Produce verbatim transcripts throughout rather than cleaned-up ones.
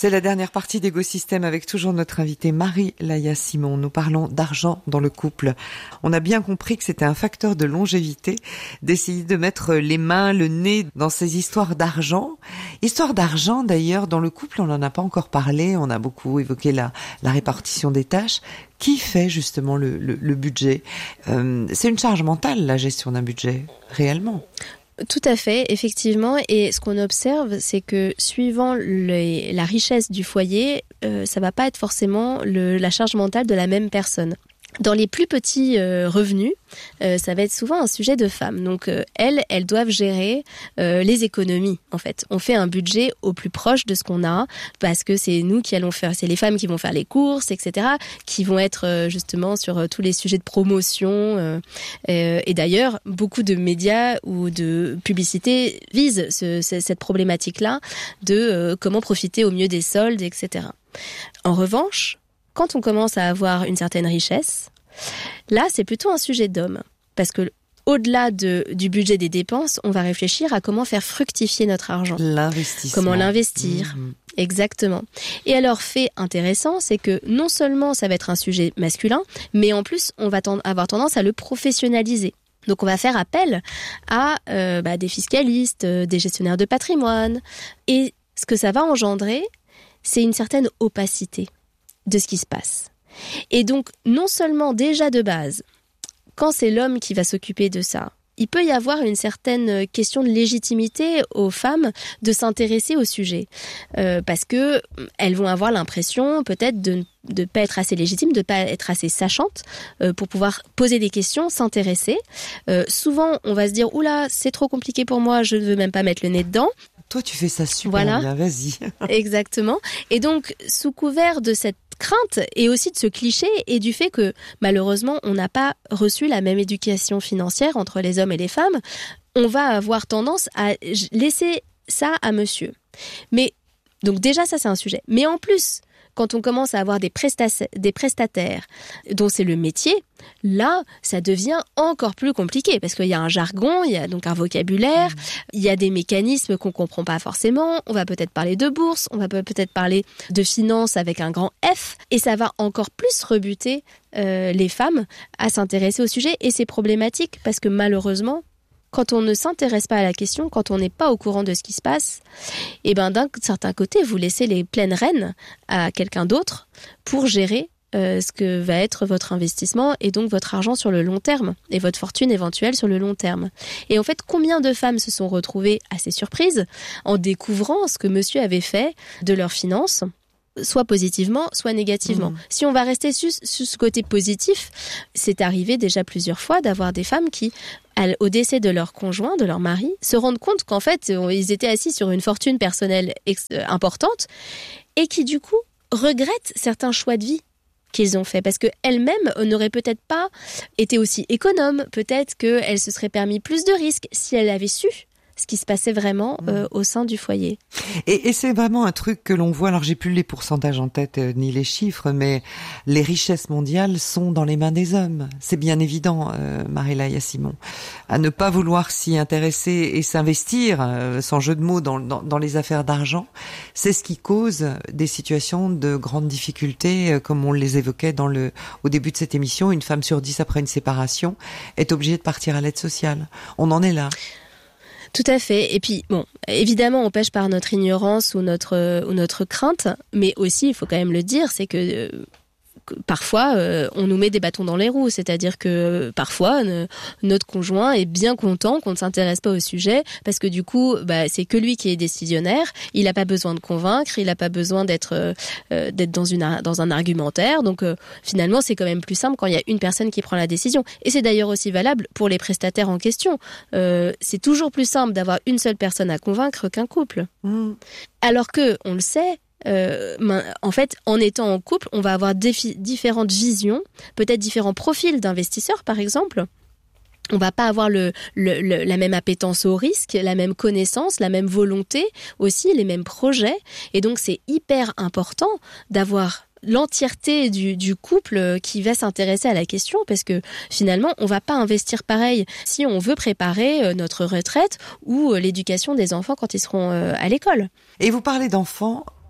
C'est la dernière partie d'Égosystème avec toujours notre invitée Marie-Laïa Simon. Nous parlons d'argent dans le couple. On a bien compris que c'était un facteur de longévité d'essayer de mettre les mains, le nez dans ces histoires d'argent. Histoire d'argent d'ailleurs, dans le couple, on n'en a pas encore parlé. On a beaucoup évoqué la, la répartition des tâches. Qui fait justement le, le, le budget ? euh, C'est une charge mentale, la gestion d'un budget, réellement. Tout à fait, effectivement. Et ce qu'on observe, c'est que suivant les, la richesse du foyer, euh, ça va pas être forcément le, la charge mentale de la même personne. Dans les plus petits euh, revenus, euh, ça va être souvent un sujet de femme. Donc euh, elles, elles doivent gérer euh, les économies. En fait, on fait un budget au plus proche de ce qu'on a, parce que c'est nous qui allons faire, c'est les femmes qui vont faire les courses, et cetera, qui vont être euh, justement sur euh, tous les sujets de promotion. Euh, euh, et d'ailleurs, beaucoup de médias ou de publicités visent ce, ce, cette problématique-là de euh, comment profiter au mieux des soldes, et cetera. En revanche, quand on commence à avoir une certaine richesse, là, c'est plutôt un sujet d'homme. Parce que au-delà de, du budget des dépenses, on va réfléchir à comment faire fructifier notre argent. L'investissement. Comment l'investir. Mmh. Exactement. Et alors, fait intéressant, c'est que non seulement ça va être un sujet masculin, mais en plus, on va tend- avoir tendance à le professionnaliser. Donc, on va faire appel à euh, bah, des fiscalistes, euh, des gestionnaires de patrimoine. Et ce que ça va engendrer, c'est une certaine opacité de ce qui se passe. Et donc, non seulement déjà de base, quand c'est l'homme qui va s'occuper de ça, il peut y avoir une certaine question de légitimité aux femmes de s'intéresser au sujet. Euh, parce que elles vont avoir l'impression peut-être de ne pas être assez légitimes, de ne pas être assez sachantes euh, pour pouvoir poser des questions, s'intéresser. Euh, souvent, on va se dire « Oula, c'est trop compliqué pour moi, je ne veux même pas mettre le nez dedans ». Toi, tu fais ça super voilà. bien, vas-y. Exactement. Et donc, sous couvert de cette crainte et aussi de ce cliché et du fait que, malheureusement, on n'a pas reçu la même éducation financière entre les hommes et les femmes, on va avoir tendance à laisser ça à monsieur. Mais, donc déjà, ça, c'est un sujet. Mais en plus, quand on commence à avoir des, prestas- des prestataires dont c'est le métier, là, ça devient encore plus compliqué parce qu'il y a un jargon, il y a donc un vocabulaire, mmh. il y a des mécanismes qu'on comprend pas forcément. On va peut-être parler de bourse, on va peut-être parler de finance avec un grand F, et ça va encore plus rebuter euh, les femmes à s'intéresser au sujet. Et c'est problématique parce que malheureusement, quand on ne s'intéresse pas à la question, quand on n'est pas au courant de ce qui se passe, et ben d'un certain côté, vous laissez les pleines rênes à quelqu'un d'autre pour gérer euh, ce que va être votre investissement et donc votre argent sur le long terme et votre fortune éventuelle sur le long terme. Et en fait, combien de femmes se sont retrouvées assez surprises en découvrant ce que monsieur avait fait de leurs finances, soit positivement, soit négativement. Mmh. Si on va rester sur, sur ce côté positif, c'est arrivé déjà plusieurs fois d'avoir des femmes qui, au décès de leur conjoint, de leur mari, se rendent compte qu'en fait, ils étaient assis sur une fortune personnelle ex- importante et qui, du coup, regrettent certains choix de vie qu'ils ont fait parce qu'elles-mêmes n'auraient peut-être pas été aussi économes, peut-être qu'elles se seraient permis plus de risques si elles avaient su ce qui se passait vraiment euh, au sein du foyer. Et, et c'est vraiment un truc que l'on voit, alors j'ai plus les pourcentages en tête euh, ni les chiffres, mais les richesses mondiales sont dans les mains des hommes. C'est bien évident, euh, Marie-Laïa Simon. À ne pas vouloir s'y intéresser et s'investir, euh, sans jeu de mots, dans, dans, dans les affaires d'argent, c'est ce qui cause des situations de grandes difficultés, euh, comme on les évoquait dans le, au début de cette émission. Une femme sur dix après une séparation est obligée de partir à l'aide sociale. On en est là. Tout à fait. Et puis, bon, évidemment, on pêche par notre ignorance ou notre, euh, ou notre crainte, mais aussi, il faut quand même le dire, c'est que euh, parfois, euh, on nous met des bâtons dans les roues. C'est-à-dire que euh, parfois, ne, notre conjoint est bien content qu'on ne s'intéresse pas au sujet parce que du coup, bah, c'est que lui qui est décisionnaire. Il n'a pas besoin de convaincre, il n'a pas besoin d'être, euh, d'être dans, une, dans un argumentaire. Donc, euh, finalement, c'est quand même plus simple quand il y a une personne qui prend la décision. Et c'est d'ailleurs aussi valable pour les prestataires en question. Euh, c'est toujours plus simple d'avoir une seule personne à convaincre qu'un couple. Mmh. Alors que, on le sait, Euh, en fait, en étant en couple, on va avoir défi- différentes visions, peut-être différents profils d'investisseurs, par exemple. On va pas avoir le, le, le, la même appétence au risque, la même connaissance, la même volonté, aussi les mêmes projets. Et donc, c'est hyper important d'avoir l'entièreté du, du couple qui va s'intéresser à la question parce que finalement, on va pas investir pareil si on veut préparer notre retraite ou l'éducation des enfants quand ils seront à l'école. Et vous parlez d'enfants.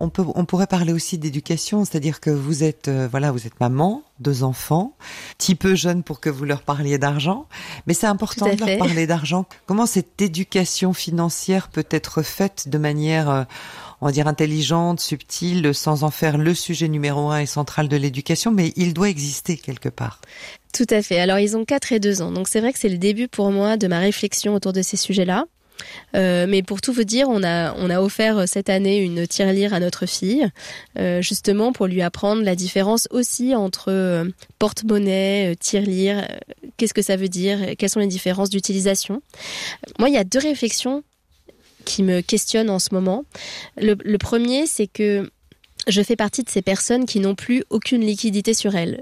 on peut, on pourrait parler aussi d'éducation, c'est-à-dire que vous êtes, euh, voilà, vous êtes maman, deux enfants, petit peu jeune pour que vous leur parliez d'argent, mais c'est important de leur parler d'argent. Comment cette éducation financière peut être faite de manière, euh, on va dire intelligente, subtile, sans en faire le sujet numéro un et central de l'éducation, mais il doit exister quelque part. Tout à fait. Alors ils ont quatre et deux ans, donc c'est vrai que c'est le début pour moi de ma réflexion autour de ces sujets-là. Euh, mais pour tout vous dire, on a on a offert cette année une tirelire à notre fille, euh, justement pour lui apprendre la différence aussi entre euh, porte-monnaie, euh, tirelire, euh, qu'est-ce que ça veut dire, quelles sont les différences d'utilisation. Moi, il y a deux réflexions qui me questionnent en ce moment. Le, le premier, c'est que je fais partie de ces personnes qui n'ont plus aucune liquidité sur elles.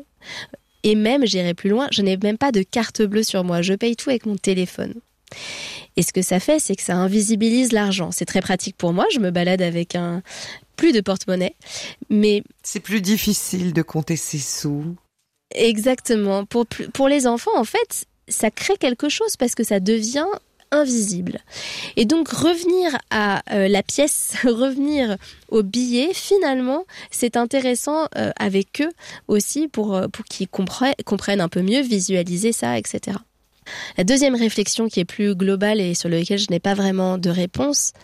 Et même, j'irai plus loin, je n'ai même pas de carte bleue sur moi. Je paye tout avec mon téléphone. Et ce que ça fait, c'est que ça invisibilise l'argent. C'est très pratique pour moi. Je me balade avec un plus de porte-monnaie, mais c'est plus difficile de compter ses sous. Exactement. Pour pour les enfants, en fait, ça crée quelque chose parce que ça devient invisible. Et donc revenir à euh, la pièce, revenir au billet, finalement, c'est intéressant euh, avec eux aussi pour pour qu'ils comprennent comprennent un peu mieux, visualiser ça, et cetera. La deuxième réflexion qui est plus globale et sur laquelle je n'ai pas vraiment de réponse,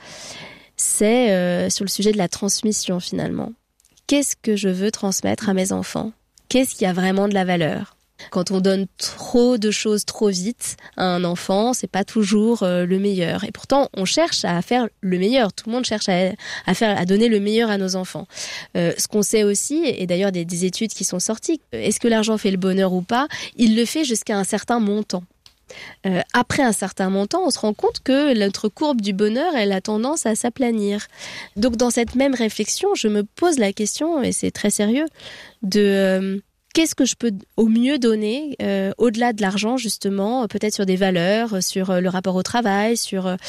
c'est euh, sur le sujet de la transmission finalement. Qu'est-ce que je veux transmettre à mes enfants ? Qu'est-ce qui a vraiment de la valeur ? Quand on donne trop de choses trop vite à un enfant, c'est pas toujours euh, le meilleur. Et pourtant, on cherche à faire le meilleur. Tout le monde cherche à, à faire, à donner le meilleur à nos enfants. Euh, ce qu'on sait aussi, et d'ailleurs des, des études qui sont sorties, est-ce que l'argent fait le bonheur ou pas ? Il le fait jusqu'à un certain montant. Euh, après un certain montant, on se rend compte que notre courbe du bonheur, elle a tendance à s'aplanir. Donc dans cette même réflexion, je me pose la question, et c'est très sérieux, de euh, qu'est-ce que je peux au mieux donner euh, au-delà de l'argent, justement, peut-être sur des valeurs, sur euh, le rapport au travail, sur euh,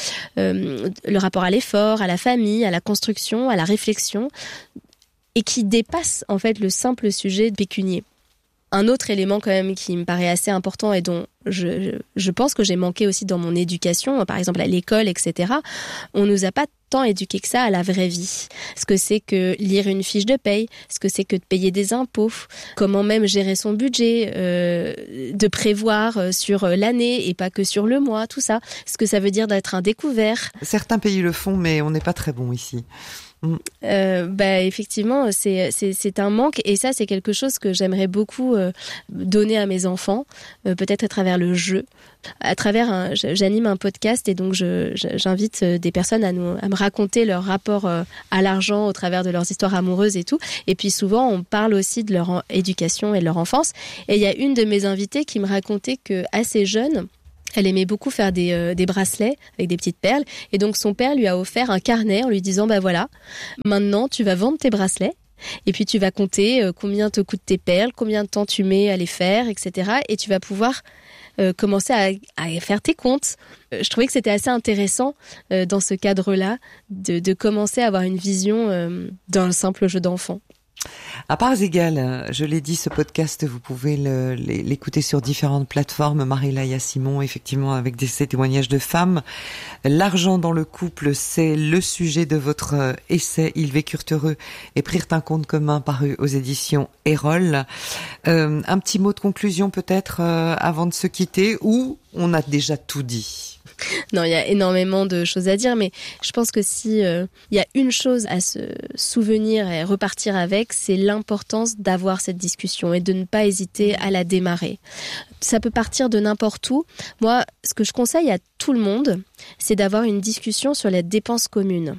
le rapport à l'effort, à la famille, à la construction, à la réflexion, et qui dépasse en fait le simple sujet pécunier. Un autre élément quand même qui me paraît assez important et dont je, je pense que j'ai manqué aussi dans mon éducation, par exemple à l'école, et cetera, on nous a pas tant éduqué que ça à la vraie vie. Ce que c'est que lire une fiche de paye, ce que c'est que de payer des impôts, comment même gérer son budget, euh, de prévoir sur l'année et pas que sur le mois, tout ça. Ce que ça veut dire d'être un découvert. Certains pays le font, mais on n'est pas très bon ici. Euh, bah effectivement c'est c'est c'est un manque et ça c'est quelque chose que j'aimerais beaucoup euh, donner à mes enfants, euh, peut-être à travers le jeu, à travers un, j'anime un podcast et donc je, j'invite des personnes à nous à me raconter leur rapport euh, à l'argent au travers de leurs histoires amoureuses et tout, et puis souvent on parle aussi de leur éducation et de leur enfance, et il y a une de mes invitées qui me racontait que assez jeune, elle aimait beaucoup faire des, euh, des bracelets avec des petites perles. Et donc, son père lui a offert un carnet en lui disant, bah voilà, maintenant, tu vas vendre tes bracelets. Et puis, tu vas compter euh, combien te coûtent tes perles, combien de temps tu mets à les faire, et cetera. Et tu vas pouvoir euh, commencer à, à faire tes comptes. Euh, je trouvais que c'était assez intéressant euh, dans ce cadre-là de, de commencer à avoir une vision euh, d'un simple jeu d'enfant. À parts égales, je l'ai dit, ce podcast, vous pouvez le, l'écouter sur différentes plateformes. Marie-Laïa Simon, effectivement, avec des, ces témoignages de femmes. L'argent dans le couple, c'est le sujet de votre essai. Ils vécurent heureux et prirent un compte commun paru aux éditions Erol. Euh, un petit mot de conclusion peut-être euh, avant de se quitter, ou on a déjà tout dit? Non, il y a énormément de choses à dire, mais je pense que si euh, il y a une chose à se souvenir et repartir avec, c'est l'importance d'avoir cette discussion et de ne pas hésiter à la démarrer. Ça peut partir de n'importe où. Moi, ce que je conseille à tout le monde, c'est d'avoir une discussion sur les dépenses communes.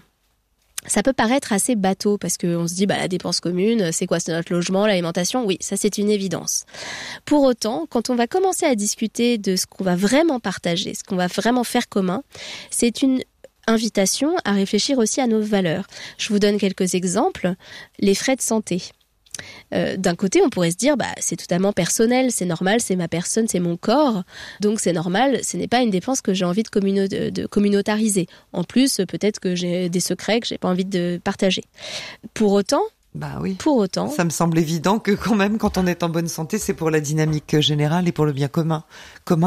Ça peut paraître assez bateau parce qu'on se dit bah la dépense commune, c'est quoi, c'est notre logement, l'alimentation? Oui, ça c'est une évidence. Pour autant, quand on va commencer à discuter de ce qu'on va vraiment partager, ce qu'on va vraiment faire commun, c'est une invitation à réfléchir aussi à nos valeurs. Je vous donne quelques exemples. Les frais de santé. Euh, d'un côté, on pourrait se dire, bah, c'est totalement personnel, c'est normal, c'est ma personne, c'est mon corps, donc c'est normal, ce n'est pas une dépense que j'ai envie de, communo- de, de communautariser. En plus, peut-être que j'ai des secrets que j'ai pas envie de partager. Pour autant, bah oui. Pour autant, ça me semble évident que quand même, quand on est en bonne santé, c'est pour la dynamique générale et pour le bien commun. Commun.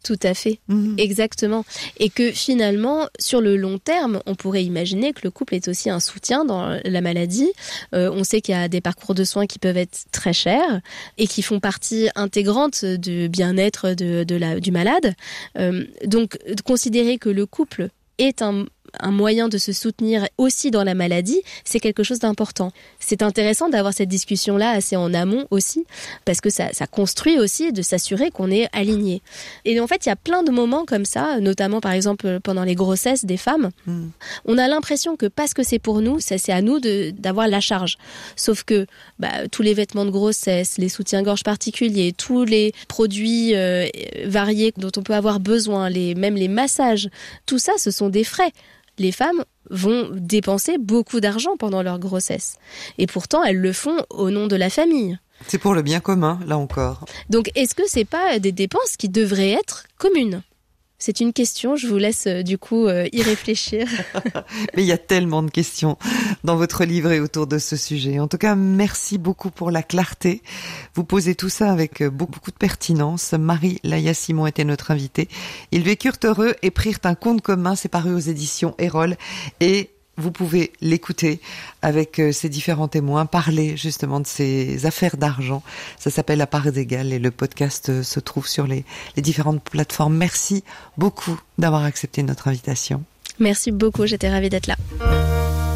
Tout à fait, mmh. exactement. Et que finalement, sur le long terme, on pourrait imaginer que le couple est aussi un soutien dans la maladie. Euh, on sait qu'il y a des parcours de soins qui peuvent être très chers et qui font partie intégrante du bien-être de, de la, du malade. Euh, donc, considérer que le couple est un un moyen de se soutenir aussi dans la maladie, c'est quelque chose d'important. C'est intéressant d'avoir cette discussion-là assez en amont aussi, parce que ça, ça construit aussi de s'assurer qu'on est aligné. Et en fait, il y a plein de moments comme ça, notamment par exemple pendant les grossesses des femmes, mmh. on a l'impression que parce que c'est pour nous, ça, c'est à nous de, d'avoir la charge. Sauf que bah, tous les vêtements de grossesse, les soutiens-gorge particuliers, tous les produits euh, variés dont on peut avoir besoin, les, même les massages, tout ça, ce sont des frais. Les femmes vont dépenser beaucoup d'argent pendant leur grossesse. Et pourtant, elles le font au nom de la famille. C'est pour le bien commun, là encore. Donc, est-ce que c'est pas des dépenses qui devraient être communes ? C'est une question, je vous laisse euh, du coup euh, y réfléchir. Mais il y a tellement de questions dans votre livre et autour de ce sujet. En tout cas, merci beaucoup pour la clarté. Vous posez tout ça avec beaucoup, beaucoup de pertinence. Marie-Laïa Simon était notre invitée. Ils vécurent heureux et prirent un compte commun. C'est paru aux éditions Erol. Et vous pouvez l'écouter avec ses différents témoins, parler justement de ces affaires d'argent. Ça s'appelle À parts égales et le podcast se trouve sur les, les différentes plateformes. Merci beaucoup d'avoir accepté notre invitation. Merci beaucoup, j'étais ravie d'être là.